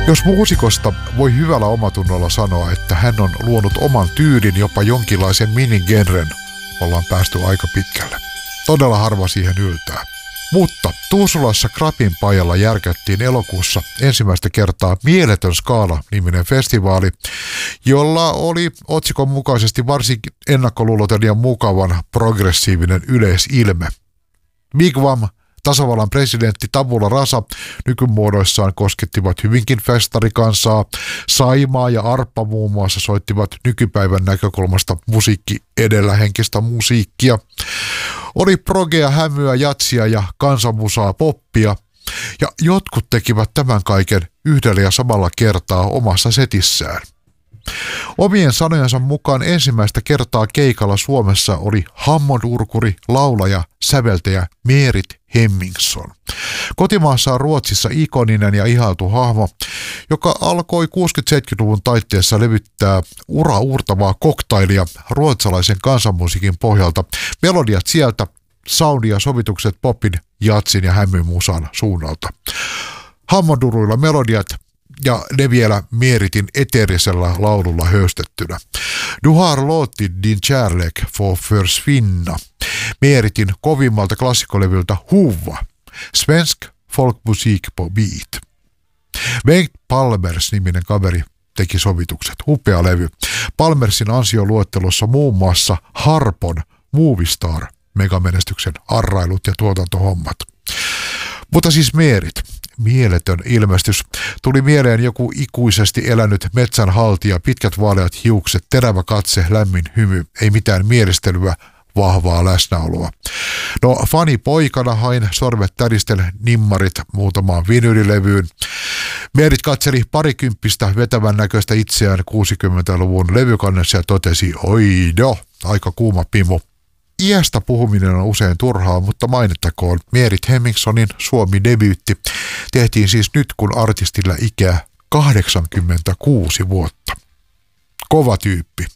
Jos muusikosta voi hyvällä omatunnolla sanoa, että hän on luonut oman tyylin, jopa jonkinlaisen minigenren, ollaan päästy aika pitkälle. Todella harva siihen yltää. Mutta Tuusulassa Krapin pajalla järkättiin elokuussa ensimmäistä kertaa Mieletön skaala-niminen festivaali, jolla oli otsikon mukaisesti varsinkin ennakkoluuloton ja mukavan progressiivinen yleisilme. Wigwam, tasavallan presidentti Tabula Rasa nykymuodoissaan koskettivat hyvinkin festarikansaa. Saimaa ja arppa muun muassa soittivat nykypäivän näkökulmasta musiikki edellä henkistä musiikkia. Oli progea, hämyä, jatsia ja kansanmusaa, poppia. Ja jotkut tekivät tämän kaiken yhdellä ja samalla kertaa omassa setissään. Omien sanojensa mukaan ensimmäistä kertaa keikalla Suomessa oli Hammond-urkuri, laulaja, säveltäjä Merit Hemmingsson. Kotimaassaan Ruotsissa ikoninen ja ihailtu hahmo, joka alkoi 60-70-luvun taitteessa levyttää ura-uurtavaa koktailia ruotsalaisen kansanmusiikin pohjalta. Melodiat sieltä, soundi ja sovitukset popin, jatsin ja hämmymusan suunnalta. Hammond-uruilla melodiat ja ne vielä Meritin eteerisellä laululla höystettynä. Du har låtit din kärlek få försvinna. Meritin kovimmalta klassikkolevyltä Huva. Svensk folkmusik på beat. Bengt Palmers-niminen kaveri teki sovitukset. Upea levy. Palmersin ansioluettelossa muun muassa Harpon Movistar megamenestyksen arrailut ja tuotantohommat. Mutta siis Merit. Mieletön ilmestys. Tuli mieleen joku ikuisesti elänyt metsänhaltija, pitkät vaaleat hiukset, terävä katse, lämmin hymy, ei mitään mielistelyä, vahvaa läsnäoloa. No fanipoikana hain sormet täristel nimmarit muutamaan vinylilevyyn. Merit katseli parikymppistä vetävän näköistä itseään 60-luvun levykannessa ja totesi, oi no, aika kuuma pimu. Iästä puhuminen on usein turhaa, mutta mainittakoon Merit Hemmingssonin Suomi-debyytti tehtiin siis nyt, kun artistilla ikää 86 vuotta. Kova tyyppi.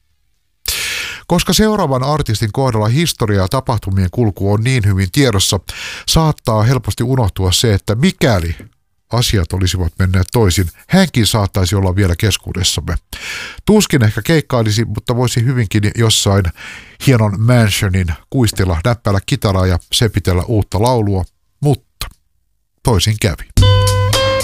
Koska seuraavan artistin kohdalla historia ja tapahtumien kulku on niin hyvin tiedossa, saattaa helposti unohtua se, että mikäli asiat olisivat menneet toisin, hänkin saattaisi olla vielä keskuudessamme. Tuskin ehkä keikkailisi, mutta voisi hyvinkin jossain hienon mansionin kuistella, näppäillä kitaraa ja sepitellä uutta laulua, mutta toisin kävi.